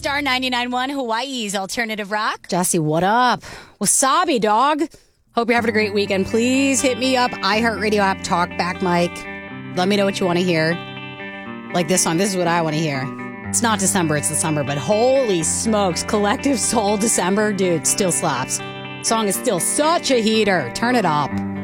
Star 99.1 Hawaii's Alternative Rock. Jesse, what up? Wasabi, dog. Hope you're having a great weekend. Please hit me up. iHeartRadio app, talk back, Mike. Let me know what you want to hear. Like this song. This is what I want to hear. It's not December, it's December, but holy smokes, Collective Soul December, dude, still slaps. Song is still such a heater. Turn it up.